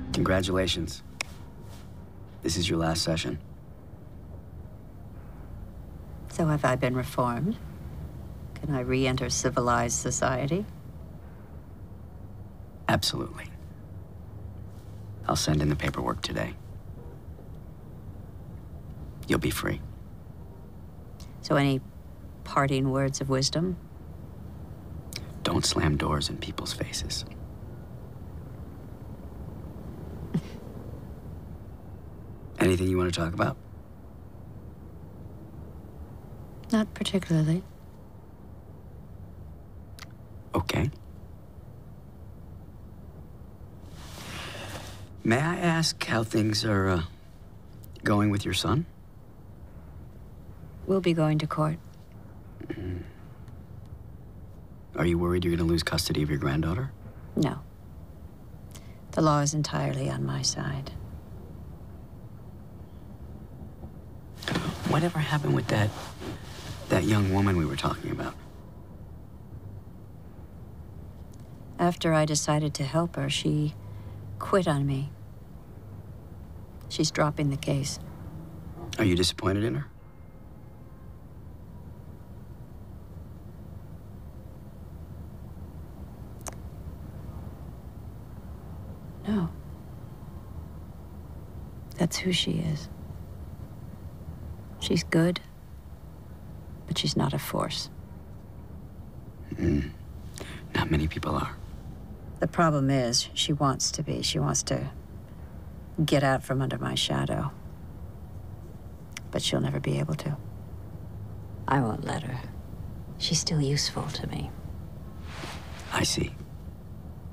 Congratulations. This is your last session. So have I been reformed? Can I re-enter civilized society? Absolutely. I'll send in the paperwork today. You'll be free. So any parting words of wisdom? Don't slam doors in people's faces. Anything you want to talk about? Not particularly. Okay. May I ask how things are going with your son? We'll be going to court. Are you worried you're going to lose custody of your granddaughter? No. The law is entirely on my side. Whatever happened with that young woman we were talking about? After I decided to help her, she quit on me. She's dropping the case. Are you disappointed in her? No. That's who she is. She's good, but she's not a force. Not many people are. The problem is, she wants to be. She wants to get out from under my shadow. But she'll never be able to. I won't let her. She's still useful to me. I see.